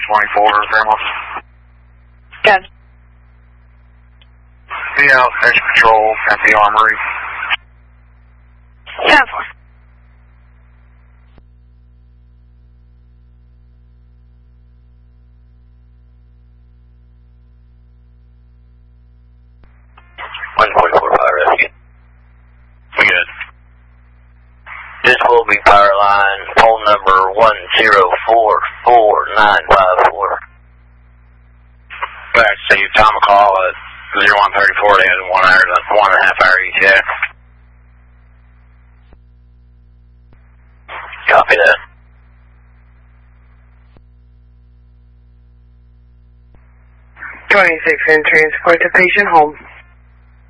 1024, Grandma. Good. Yeah, Station Patrol at the Armory. 10-4. Fire rescue. Good. This will be power line, phone number 1044954. Back to you, Tom McCall at 0134. They had 1 hour, 1.5 hour ETA. Copy that. 26 and transport the patient home.